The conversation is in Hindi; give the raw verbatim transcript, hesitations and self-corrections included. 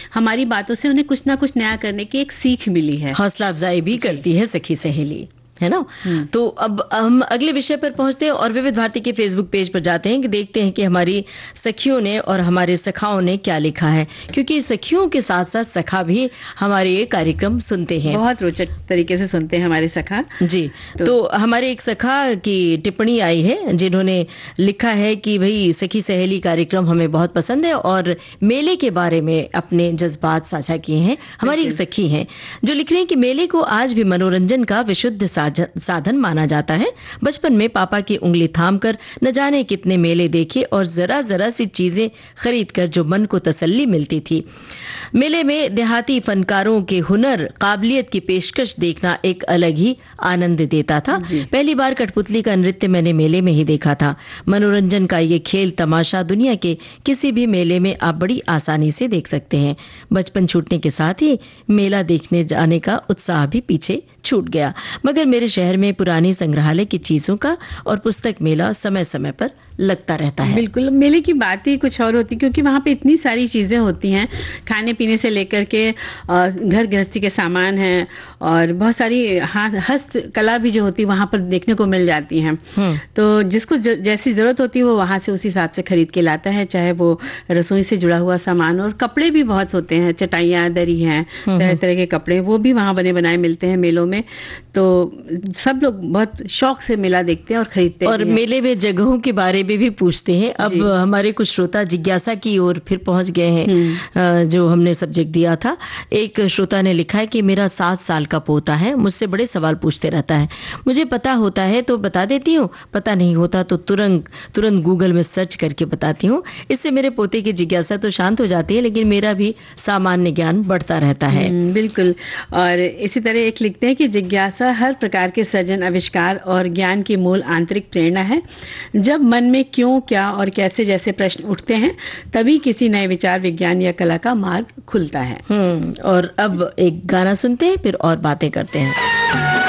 हमारी बातों से उन्हें कुछ ना कुछ नया करने की एक सीख मिली है। हौसला अफजाई भी करती है सखी सहेली, है ना। तो अब हम अगले विषय पर पहुंचते हैं और विविध भारती के फेसबुक पेज पर जाते हैं कि देखते हैं कि हमारी सखियों ने और हमारे सखाओं ने क्या लिखा है, क्योंकि सखियों के साथ साथ सखा भी हमारे ये कार्यक्रम सुनते हैं, बहुत रोचक तरीके से सुनते हैं हमारे सखा जी। तो, तो हमारे एक सखा की टिप्पणी आई है जिन्होंने लिखा है कि भाई सखी सहेली कार्यक्रम हमें बहुत पसंद है और मेले के बारे में अपने जज्बात साझा किए हैं। हमारी एक सखी हैं जो लिख रहे हैं कि मेले को आज भी मनोरंजन का विशुद्ध साधन माना जाता है। बचपन में पापा की उंगली थामकर न जाने कितने मेले देखे और जरा जरा सी चीजें खरीदकर जो मन को तसल्ली मिलती थी। मेले में देहाती फनकारों के हुनर काबिलियत की पेशकश देखना एक अलग ही आनंद देता था। पहली बार कठपुतली का नृत्य मैंने मेले में ही देखा था। मनोरंजन का ये खेल तमाशा दुनिया के किसी भी मेले में आप बड़ी आसानी से देख सकते हैं। बचपन छूटने के साथ ही मेला देखने जाने का उत्साह भी पीछे छूट गया, मगर मेरे शहर में पुरानी संग्रहालय की चीजों का और पुस्तक मेला समय समय पर लगता रहता है। बिल्कुल, मेले की बात ही कुछ और होती, क्योंकि वहाँ पे इतनी सारी चीजें होती हैं, खाने पीने से लेकर के घर गृहस्थी के सामान हैं और बहुत सारी हाथ हस्तकला भी जो होती है वहाँ पर देखने को मिल जाती हैं। तो जिसको ज, जैसी जरूरत होती है वो वहाँ से उसी हिसाब से खरीद के लाता है, चाहे वो रसोई से जुड़ा हुआ सामान, और कपड़े भी बहुत होते हैं, चटाइयाँ दरी हैं, तरह तरह के कपड़े वो भी वहाँ बने बनाए मिलते हैं मेलों में। तो सब लोग बहुत शौक से मेला देखते हैं और खरीदते हैं। और मेले में जगहों के बारे में भी पूछते हैं। अब हमारे कुछ श्रोता जिज्ञासा की ओर फिर पहुंच गए हैं जो हमने सब्जेक्ट दिया था। एक श्रोता ने लिखा है कि मेरा सात साल का पोता है, मुझसे बड़े सवाल पूछते रहता है। मुझे पता होता है तो बता देती हूँ, पता नहीं होता तो तुरंत तुरंत गूगल में सर्च करके बताती हूँ। इससे मेरे पोते की जिज्ञासा तो शांत हो जाती है, लेकिन मेरा भी सामान्य ज्ञान बढ़ता रहता है। बिल्कुल। और इसी तरह एक लिखते हैं कि जिज्ञासा हर प्रकार के सृजन, आविष्कार और ज्ञान की मूल आंतरिक प्रेरणा है। जब मन में क्यों, क्या और कैसे जैसे प्रश्न उठते हैं, तभी किसी नए विचार, विज्ञान या कला का मार्ग खुलता है। हम्म और अब एक गाना सुनते हैं, फिर और बातें करते हैं।